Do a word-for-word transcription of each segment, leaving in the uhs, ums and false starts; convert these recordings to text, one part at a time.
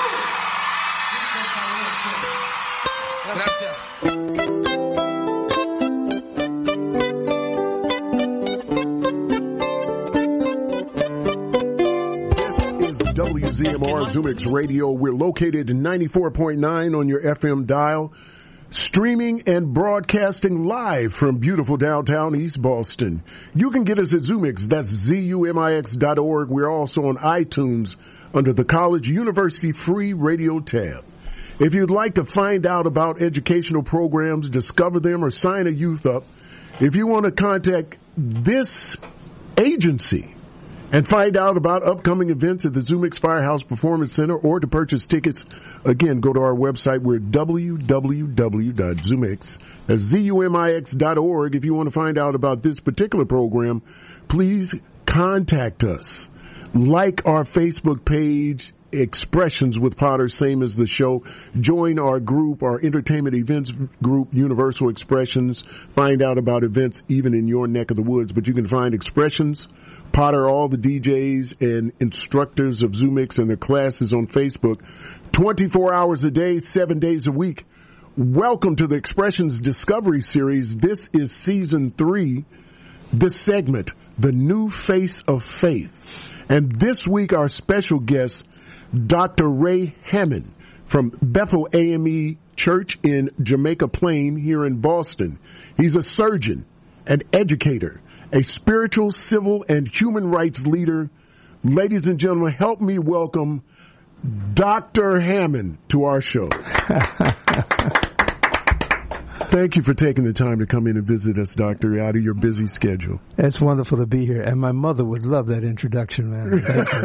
Gracias. W Z M R Zoomix Radio. We're located in ninety-four point nine on your F M dial, streaming and broadcasting live from beautiful downtown East Boston. You can get us at Zoomix, that's Z U M I X dot org. We're also on iTunes under the College University Free Radio tab. If you'd like to find out about educational programs, discover them, or sign a youth up, if you want to contact this agency and find out about upcoming events at the Zoomix Firehouse Performance Center or to purchase tickets, again, go to our website. We're w w w dot zoomix, that's Z U M I X dot org. If you want to find out about this particular program, please contact us. Like our Facebook page, Expressions with Potter, same as the show. Join our group, our entertainment events group, Universal Expressions. Find out about events even in your neck of the woods. But you can find Expressions, Potter, all the D Js and instructors of Zoomix and their classes on Facebook, twenty-four hours a day, seven days a week. Welcome to the Expressions Discovery Series. This is season three, this segment, The New Face of Faith. And this week, our special guest, Doctor Ray Hammond from Bethel A M E Church in Jamaica Plain here in Boston. He's a surgeon, an educator, a spiritual, civil, and human rights leader. Ladies and gentlemen, help me welcome Doctor Hammond to our show. Thank you for taking the time to come in and visit us, Doctor, out of your busy schedule. It's wonderful to be here, and my mother would love that introduction, man.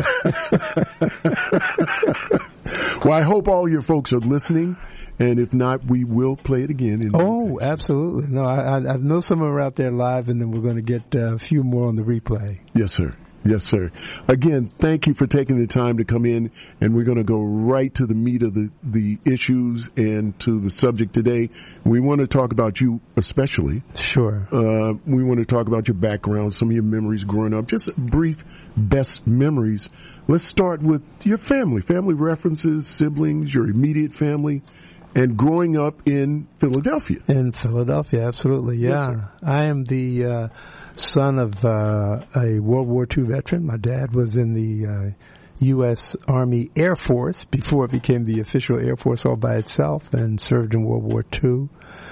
Well, I hope all your folks are listening, and if not, we will play it again. In oh, absolutely. No, I, I know some are out there live, and then we're going to get uh, a few more on the replay. Yes, sir. Yes, sir. Again, thank you for taking the time to come in, and we're going to go right to the meat of the, the issues and to the subject today. We want to talk about you especially. Sure. Uh, we want to talk about your background, some of your memories growing up, just brief best memories. Let's start with your family, family references, siblings, your immediate family, and growing up in Philadelphia. In Philadelphia, absolutely, yeah. Yes, I am the uh, son of uh, a World War Two veteran. My dad was in the uh, U S Army Air Force before it became the official Air Force all by itself, and served in World War Two.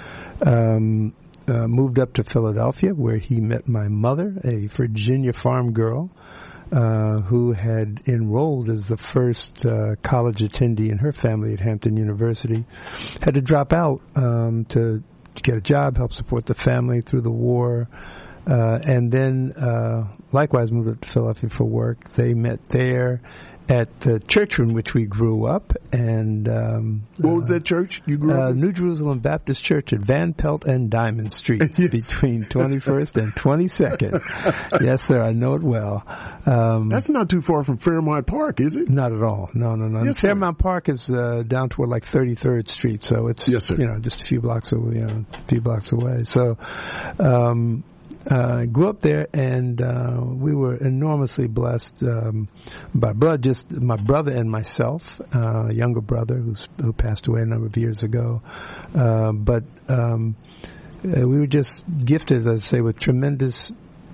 Um, uh, moved up to Philadelphia, where he met my mother, a Virginia farm girl, Uh, who had enrolled as the first uh, college attendee in her family at Hampton University, had to drop out um, to, to get a job, help support the family through the war, uh, and then uh, likewise moved up to Philadelphia for work. They met there at the church in which we grew up. And um, what was that church you grew uh, up in? New Jerusalem Baptist Church at Van Pelt and Diamond Streets, yes. Between twenty-first and twenty-second. Yes, sir, I know it well. Um, That's not too far from Fairmount Park, is it? Not at all. No, no, no. Yes, Fairmount Park is uh, down toward like thirty-third Street, so it's yes, sir. you know just a few blocks away, you know, a few blocks away. So. Um, I uh, grew up there, and uh, we were enormously blessed um, by blood. Just my brother and myself, uh, a younger brother who's, who passed away a number of years ago. Uh, but um, uh, we were just gifted, as I say, with tremendous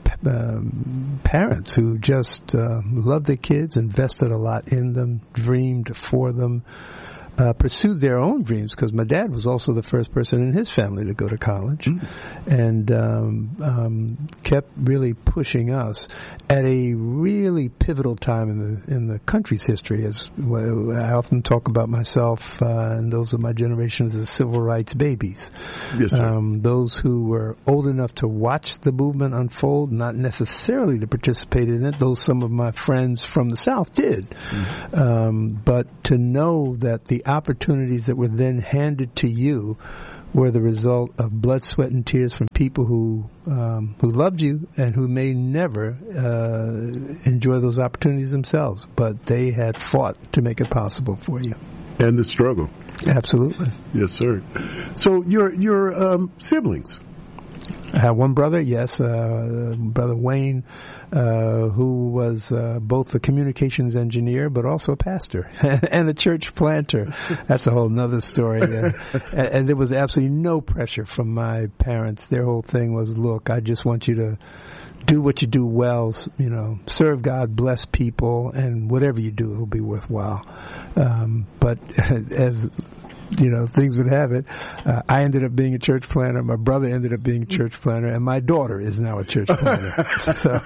um, parents who just uh, loved their kids, invested a lot in them, dreamed for them. Uh, pursued their own dreams, because my dad was also the first person in his family to go to college, mm. and um, um, kept really pushing us at a really pivotal time in the in the country's history. As well, I often talk about myself uh, and those of my generation as the civil rights babies. Yes, sir. Um, those who were old enough to watch the movement unfold, not necessarily to participate in it. Though some of my friends from the South did, mm. um, but to know that the opportunities that were then handed to you were the result of blood, sweat, and tears from people who um, who loved you and who may never uh, enjoy those opportunities themselves, but they had fought to make it possible for you. And the struggle. Absolutely. Yes, sir. So your your um, siblings, I have one brother, yes, uh, Brother Wayne, uh, who was uh, both a communications engineer but also a pastor and a church planter. That's a whole nother story. Uh, and, and there was absolutely no pressure from my parents. Their whole thing was, look, I just want you to do what you do well, you know, serve God, bless people, and whatever you do, it'll be worthwhile. Um, but as you know, things would have it, uh, I ended up being a church planter, my brother ended up being a church planter, and my daughter is now a church planter. So,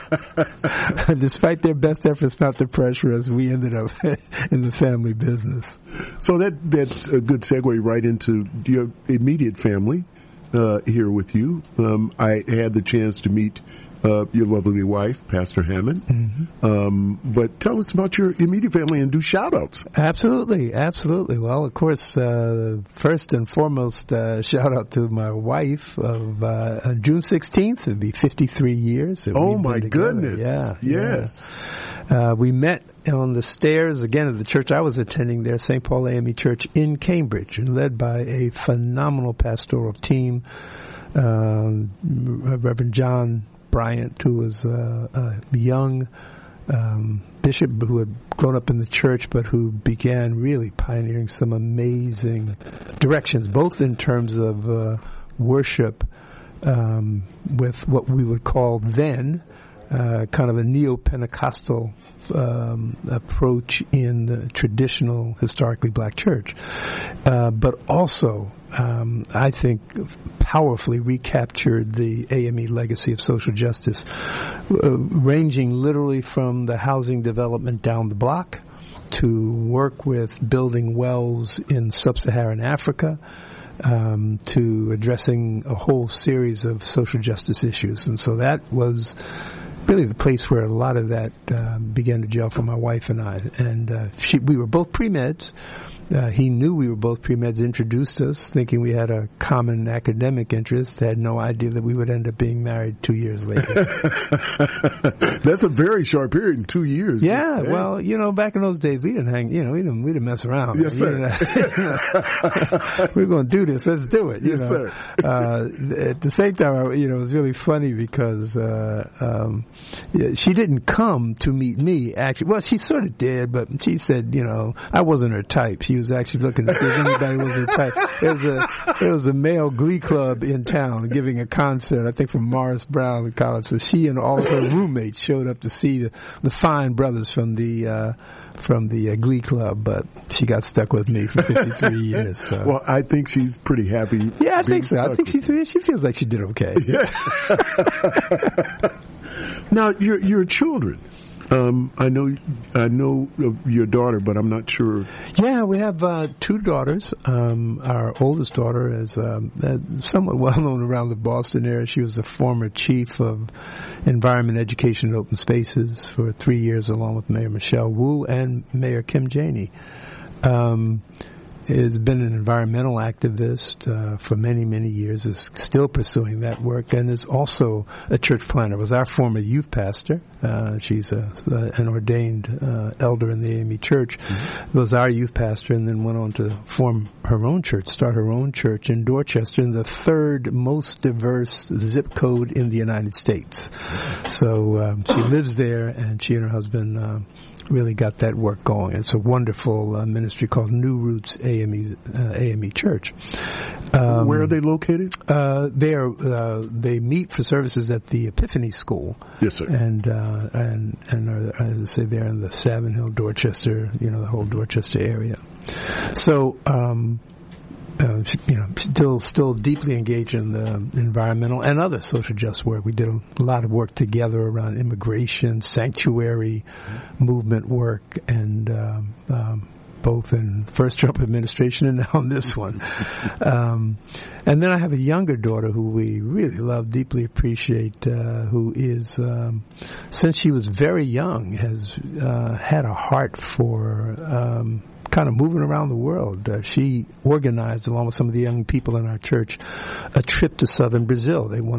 despite their best efforts not to pressure us, we ended up in the family business. So that that's a good segue right into your immediate family uh, here with you. Um, I had the chance to meet Uh, your lovely wife, Pastor Hammond. Mm-hmm. Um, but tell us about your immediate family and do shout-outs. Absolutely, absolutely. Well, of course, uh, first and foremost, uh, shout-out to my wife of uh, on June sixteenth. It'll be fifty-three years. Oh, my goodness. Yeah. Yes. Yeah. Uh, we met on the stairs, again, of the church I was attending there, Saint Paul A M E Church in Cambridge, led by a phenomenal pastoral team. Um, Reverend John Bryant, who was uh, a young um, bishop who had grown up in the church, but who began really pioneering some amazing directions, both in terms of uh, worship um, with what we would call then uh, kind of a neo-Pentecostal um, approach in the traditional, historically black church, uh, but also Um, I think powerfully recaptured the A M E legacy of social justice, uh, ranging literally from the housing development down the block to work with building wells in sub-Saharan Africa, um, to addressing a whole series of social justice issues. And so that was really the place where a lot of that uh, began to gel for my wife and I. And uh, she, we were both pre-meds. Uh, he knew we were both pre-meds, introduced us, thinking we had a common academic interest, had no idea that we would end up being married two years later. That's a very short period, in two years. Yeah, hey. Well, you know, back in those days, we didn't hang, you know, we didn't, we didn't mess around. Yes, sir. You know, we're going to do this, let's do it. You yes, know. sir. Uh, at the same time, you know, it was really funny because uh, um, she didn't come to meet me, actually. Well, she sort of did, but she said, you know, I wasn't her type. She was actually looking to see if anybody was her type. There was a, there was a male glee club in town giving a concert, I think from Morris Brown College. So she and all of her roommates showed up to see the, the fine brothers from the, uh, from the uh, glee club, but she got stuck with me for fifty-three years. So. Well, I think she's pretty happy. Yeah, I think so. I think she's, she feels like she did okay. Yeah. Now, your, your children. Um, I know, I know of your daughter, but I'm not sure. Yeah, we have uh, two daughters. Um, our oldest daughter is um, uh, somewhat well known around the Boston area. She was the former chief of Environment, Education, and Open Spaces for three years, along with Mayor Michelle Wu and Mayor Kim Janey. Um, has been an environmental activist uh, for many, many years, is still pursuing that work, and is also a church planter. Was our former youth pastor. Uh, she's a, uh, an ordained uh, elder in the A M E Church. Mm-hmm. Was our youth pastor, and then went on to form her own church, start her own church in Dorchester, in the third most diverse zip code in the United States. So um, she lives there, and she and her husband uh, really got that work going. It's a wonderful uh, ministry called New Roots A M E uh, A M E Church. Um, Where are they located? Uh, they are. Uh, they meet for services at the Epiphany School. Yes, sir. And uh, and and are, as I say, they're in the Savin Hill, Dorchester. You know, the whole Dorchester area. So. Um, Uh, you know, still, still deeply engaged in the environmental and other social justice work. We did a lot of work together around immigration, sanctuary movement work, and um, um, both in first Trump administration and now in this one. Um, and then I have a younger daughter who we really love, deeply appreciate, uh, who is, um, since she was very young, has uh, had a heart for um, kind of moving around the world. Uh, she organized, along with some of the young people in our church, a trip to southern Brazil. They wanted